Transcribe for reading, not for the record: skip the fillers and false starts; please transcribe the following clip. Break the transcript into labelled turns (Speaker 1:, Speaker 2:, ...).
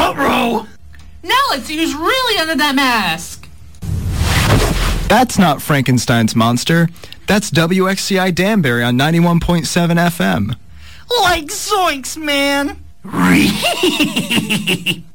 Speaker 1: Ruh-roh! Now let's see who's really under that mask.
Speaker 2: That's not Frankenstein's monster. That's WXCI Danbury on 91.7 FM.
Speaker 1: Like zoinks, man.